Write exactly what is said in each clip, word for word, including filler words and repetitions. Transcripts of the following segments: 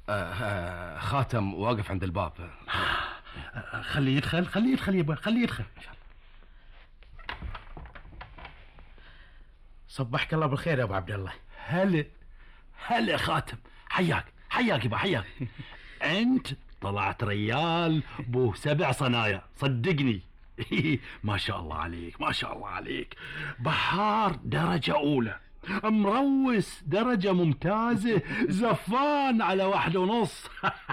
آه خاتم واقف عند الباب. آه خليه يدخل خليه يدخل يبا خليه يدخل. صبحك الله بالخير يا ابو عبد الله. هلا هلا خاتم، حياك حياك يبا حياك. انت طلعت ريال بو سبع صنايع صدقني. ما شاء الله عليك ما شاء الله عليك، بحار درجة أولى، مروس درجة ممتازة، زفان على واحدة ونص.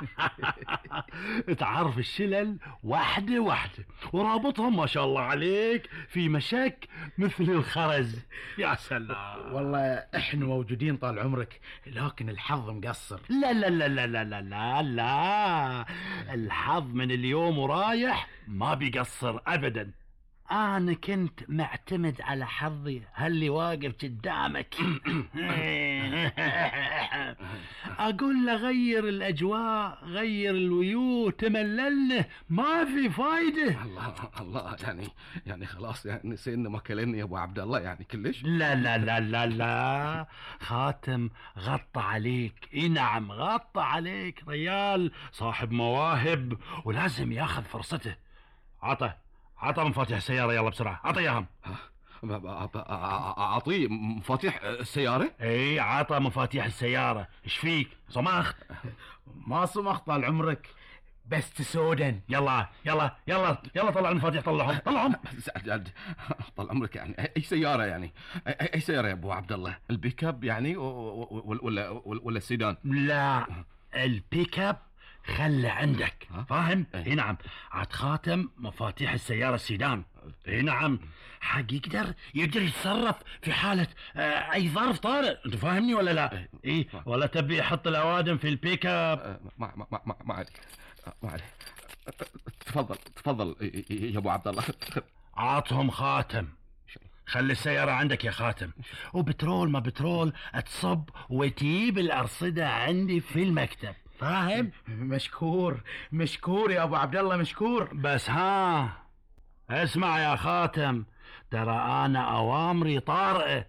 تعرف الشلل واحدة واحدة ورابطهم ما شاء الله عليك في مشك مثل الخرز. يا سلام والله احنا موجودين طال عمرك، لكن الحظ مقصر. لا لا لا لا لا لا لا لا، الحظ من اليوم ورايح ما بيقصر أبدا. أنا كنت معتمد على حظي هاللي واقف قدامك. أقول له غير الأجواء غير الويو، تمللنا ما في فايدة. الله الله يعني يعني خلاص يعني نسينا ما كلمني يا ابو عبد الله يعني كلش. لا لا لا لا لا، خاتم غطى عليك. اي نعم غطى عليك، ريال صاحب مواهب ولازم ياخذ فرصته. عطى عطى مفاتيح السيارة يلا بسرعة عطى اياهم. اعطيه مفاتيح السيارة؟ اي عطى مفاتيح السيارة. ايش فيك صمخت؟ ما صمخت طال عمرك، بس تسودن. يلا يلا يلا يلا طلع المفاتيح، طلعهم طلعهم. طال عمرك يعني اي سيارة يعني اي سيارة يا ابو عبد الله؟ البيك اب يعني ولا ولا السيدان؟ لا البيك اب خله عندك فاهم؟ اي نعم عاد خاتم مفاتيح السيارة السيدان. اي نعم حق يقدر يقدر يتصرف في حالة آه اي ظرف طارئ، انت فاهمني ولا لا؟ اي ولا تبي يحط الاوادم في البيك اب؟ ما ما ما ما عليك ما عليك. تفضل تفضل يا ابو عبد الله. عاطهم خاتم، خلي السيارة عندك يا خاتم، وبترول ما بترول تصب وتجيب الأرصدة عندي في المكتب، فاهم؟ مشكور مشكور يا ابو عبد الله مشكور. بس ها اسمع يا خاتم، ترى انا اوامري طارئة،